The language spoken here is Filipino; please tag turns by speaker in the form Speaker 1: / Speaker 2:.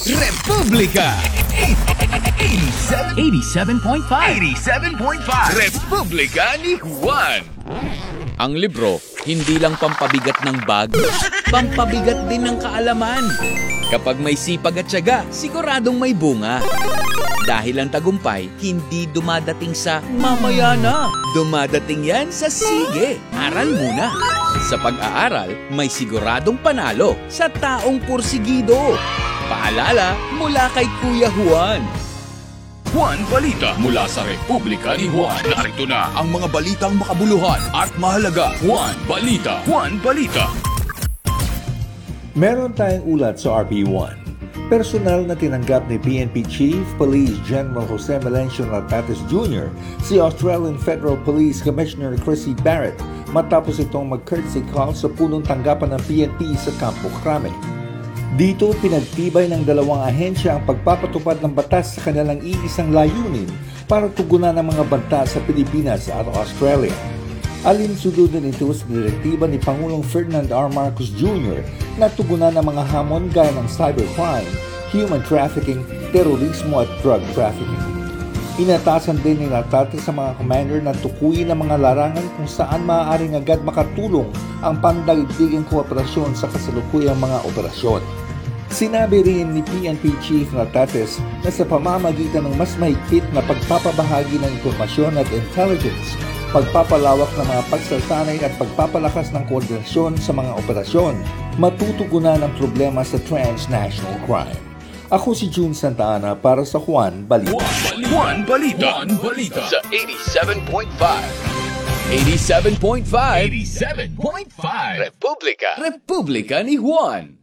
Speaker 1: Republika
Speaker 2: 87.5.
Speaker 1: Republika ni Juan. Ang libro, hindi lang pampabigat ng bag, pampabigat din ng kaalaman. Kapag may sipag at tiyaga, siguradong may bunga. Dahil ang tagumpay, hindi dumadating sa mamaya na. Dumadating yan sa sige. Aral muna. Sa pag-aaral, may siguradong panalo sa taong pursigido. Paalala mula kay Kuya Juan.
Speaker 3: Juan Balita mula sa Republika ni Juan. Narito na ang mga balitang makabuluhan at mahalaga. Juan Balita. Juan Balita.
Speaker 4: Meron tayong ulat sa RP1. Personal na tinanggap ni PNP Chief Police General Jose Melencio Natates Jr. si Australian Federal Police Commissioner Chrissy Barrett matapos itong mag-courtesy call sa punong tanggapan ng PNP sa Campo Crame. Dito pinagtibay ng dalawang ahensya ang pagpapatupad ng batas sa kanilang iisang layunin para tugunan ang mga banta sa Pilipinas at Australia. Alinsunod ito sa direktiba ni Pangulong Ferdinand R. Marcos Jr. na tugunan ang mga hamon gaya ng cybercrime, human trafficking, terorismo at drug trafficking. Inatasan din ni Natates sa mga commander na tukuyin ang mga larangan kung saan maaaring agad makatulong ang pandaigdigang kooperasyon sa kasalukuyang mga operasyon. Sinabi rin ni PNP Chief Natates na sa pamamagitan ng mas mahigpit na pagpapabahagi ng impormasyon at intelligence, pagpapalawak ng mga pagsasanay at pagpapalakas ng koordinasyon sa mga operasyon, matutugunan ang problema sa transnational crime. Ako si June Santa Ana para sa Juan Balita.
Speaker 3: Juan Balita. Juan Balita.
Speaker 1: Sa 87.5. 87.5.
Speaker 3: 87.5.
Speaker 1: Republika ni Juan.